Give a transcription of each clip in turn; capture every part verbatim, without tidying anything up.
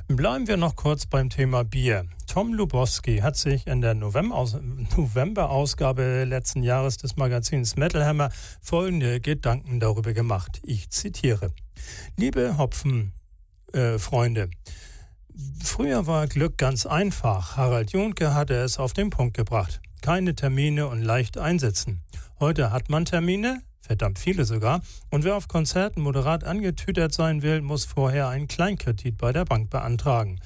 Bleiben wir noch kurz beim Thema Bier. Tom Lubowski hat sich in der November-Aus- November-Ausgabe letzten Jahres des Magazins Metal Hammer folgende Gedanken darüber gemacht. Ich zitiere: Liebe Hopfen-Freunde, äh, früher war Glück ganz einfach. Harald Juhnke hatte es auf den Punkt gebracht. Keine Termine und leicht einsetzen. Heute hat man Termine, verdammt viele sogar, und wer auf Konzerten moderat angetütert sein will, muss vorher einen Kleinkredit bei der Bank beantragen.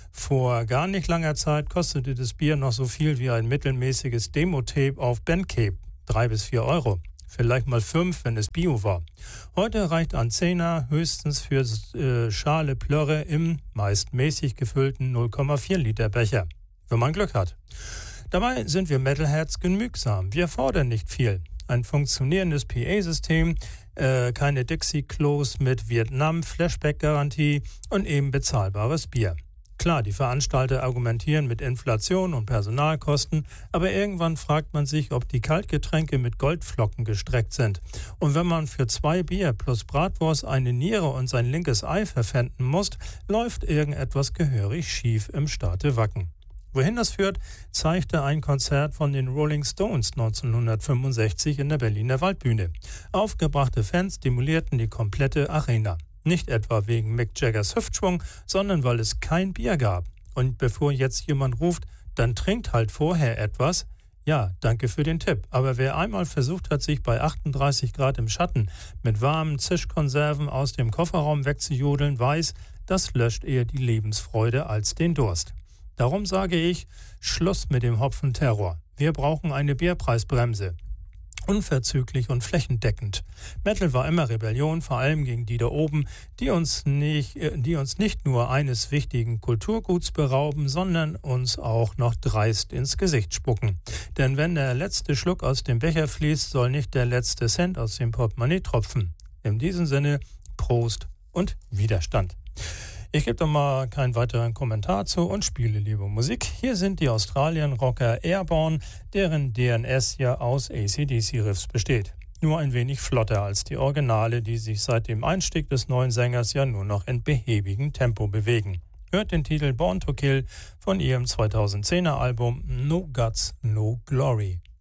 Vor gar nicht langer Zeit kostete das Bier noch so viel wie ein mittelmäßiges Demo-Tape auf Bandcamp. Drei bis vier Euro. Vielleicht mal fünf, wenn es Bio war. Heute reicht ein Zehner höchstens für äh, Schale Plörre im meist mäßig gefüllten null Komma vier Liter Becher. Wenn man Glück hat. Dabei sind wir Metalheads genügsam. Wir fordern nicht viel. Ein funktionierendes P A-System, äh, keine Dixie-Klos mit Vietnam-Flashback-Garantie und eben bezahlbares Bier. Klar, die Veranstalter argumentieren mit Inflation und Personalkosten, aber irgendwann fragt man sich, ob die Kaltgetränke mit Goldflocken gestreckt sind. Und wenn man für zwei Bier plus Bratwurst eine Niere und sein linkes Ei verpfänden muss, läuft irgendetwas gehörig schief im Staate Wacken. Wohin das führt, zeigte ein Konzert von den Rolling Stones neunzehnhundertfünfundsechzig in der Berliner Waldbühne. Aufgebrachte Fans stimulierten die komplette Arena. Nicht etwa wegen Mick Jaggers Hüftschwung, sondern weil es kein Bier gab. Und bevor jetzt jemand ruft, dann trinkt halt vorher etwas. Ja, danke für den Tipp. Aber wer einmal versucht hat, sich bei achtunddreißig Grad im Schatten mit warmen Zischkonserven aus dem Kofferraum wegzujodeln, weiß, das löscht eher die Lebensfreude als den Durst. Darum sage ich, Schluss mit dem Hopfenterror. Wir brauchen eine Bierpreisbremse. Unverzüglich und flächendeckend. Metal war immer Rebellion, vor allem gegen die da oben, die uns nicht, die uns nicht nur eines wichtigen Kulturguts berauben, sondern uns auch noch dreist ins Gesicht spucken. Denn wenn der letzte Schluck aus dem Becher fließt, soll nicht der letzte Cent aus dem Portemonnaie tropfen. In diesem Sinne, Prost und Widerstand. Ich gebe doch mal keinen weiteren Kommentar zu und spiele lieber Musik. Hier sind die Australien-Rocker Airborne, deren D N S ja aus A C D C-Riffs besteht. Nur ein wenig flotter als die Originale, die sich seit dem Einstieg des neuen Sängers ja nur noch in behäbigem Tempo bewegen. Hört den Titel Born to Kill von ihrem zweitausendzehner Album No Guts, No Glory.